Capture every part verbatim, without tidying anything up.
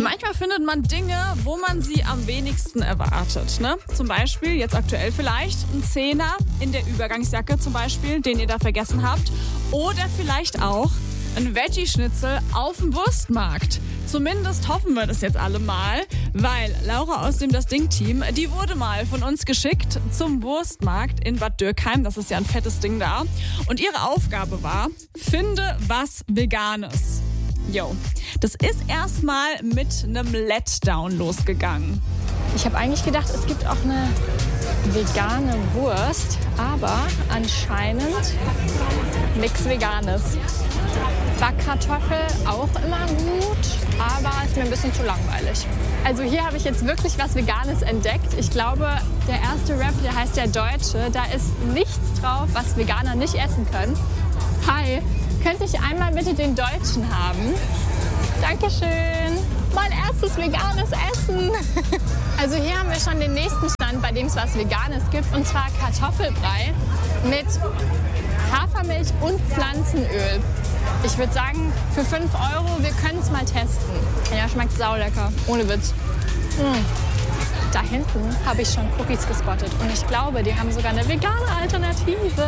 Manchmal findet man Dinge, wo man sie am wenigsten erwartet. Ne? Zum Beispiel, jetzt aktuell vielleicht, ein Zehner in der Übergangsjacke zum Beispiel, den ihr da vergessen habt. Oder vielleicht auch ein Veggie-Schnitzel auf dem Wurstmarkt. Zumindest hoffen wir das jetzt alle mal, weil Laura aus dem Das Ding-Team, die wurde mal von uns geschickt zum Wurstmarkt in Bad Dürkheim. Das ist ja ein fettes Ding da. Und ihre Aufgabe war, finde was Veganes. Jo, das ist erstmal mit einem Letdown losgegangen. Ich habe eigentlich gedacht, es gibt auch eine vegane Wurst, aber anscheinend nichts Veganes. Backkartoffel auch immer gut, aber ist mir ein bisschen zu langweilig. Also hier habe ich jetzt wirklich was Veganes entdeckt. Ich glaube, der erste Rap, der heißt Der Deutsche. Da ist nichts drauf, was Veganer nicht essen können. Hi, könnte ich einmal bitte den Deutschen haben? Dankeschön. Mein erstes veganes Essen. Also hier haben wir schon den nächsten Stand, bei dem es was Veganes gibt. Und zwar Kartoffelbrei mit Hafermilch und Pflanzenöl. Ich würde sagen, für fünf Euro, wir können es mal testen. Ja, schmeckt saulecker, ohne Witz. Mmh. Da hinten habe ich schon Cookies gespottet und ich glaube, die haben sogar eine vegane Alternative.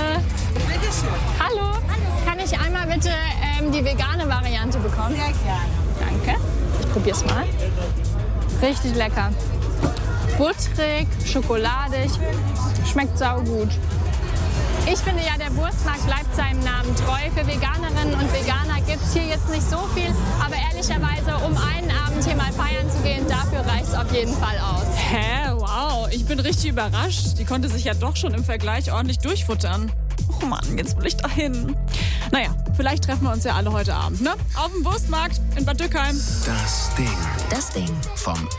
Hallo, kann ich einmal bitte ähm, die vegane Variante bekommen? Sehr gerne. Danke, ich probiere es mal. Richtig lecker. Butterig, schokoladig, schmeckt saugut. Ich finde ja, der Wurstmarkt bleibt seinem Namen treu. Für Veganerinnen und Veganer gibt es hier jetzt nicht so viel. Aber ehrlicherweise, um einen Abend hier mal feiern zu gehen, dafür reicht es auf jeden Fall aus. Hä? Wow, ich bin richtig überrascht. Die konnte sich ja doch schon im Vergleich ordentlich durchfuttern. Oh Mann, jetzt will ich da hin. Naja, vielleicht treffen wir uns ja alle heute Abend, ne? Auf dem Wurstmarkt in Bad Dürkheim. Das Ding. Das Ding. Vom